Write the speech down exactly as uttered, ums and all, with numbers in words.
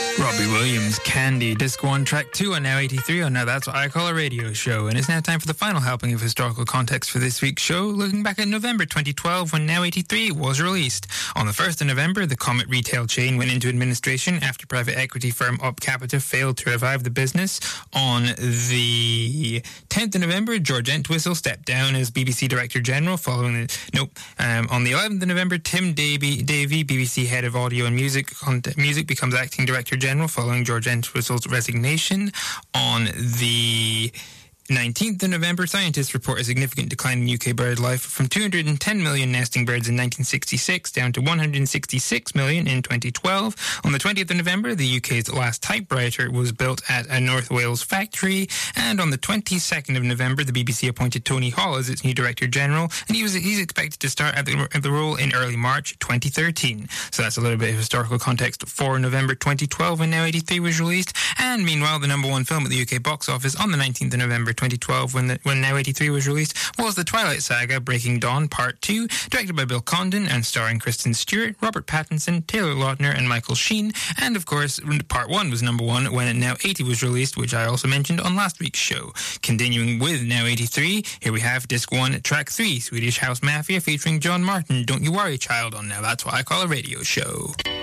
Robbie Williams, Candy, Disc one, Track two on Now eighty-three on Now That's What I Call a Radio Show. And it's now time for the final helping of historical context for this week's show, looking back at November twenty twelve when Now eighty-three was released. On the first of November, the Comet retail chain went into administration after private equity firm Up Capita failed to revive the business. On the tenth of November, George Entwistle stepped down as B B C Director General following the... Nope. Um, on the eleventh of November, Tim Davie, Davie, B B C Head of Audio and Music, music becomes Acting Director General following George Entwistle's resignation. On the nineteenth of November, scientists report a significant decline in U K bird life from two hundred ten million nesting birds in nineteen sixty-six down to one hundred sixty-six million in twenty twelve. On the twentieth of November, the U K's last typewriter was built at a North Wales factory. And on the twenty-second of November, the B B C appointed Tony Hall as its new Director General, and he was he's expected to start at the, at the role in early March twenty thirteen. So that's a little bit of historical context for November twenty twelve when Now eighty-three was released. And meanwhile, the number one film at the U K box office on the nineteenth of November twenty twelve when the, when Now eighty-three was released was The Twilight Saga Breaking Dawn Part two, directed by Bill Condon and starring Kristen Stewart, Robert Pattinson, Taylor Lautner and Michael Sheen. And of course, Part one was number one when Now eighty was released, which I also mentioned on last week's show. Continuing with Now eighty-three, here we have Disc one, Track three, Swedish House Mafia featuring John Martin, Don't You Worry Child on Now That's What I Call a Radio Show.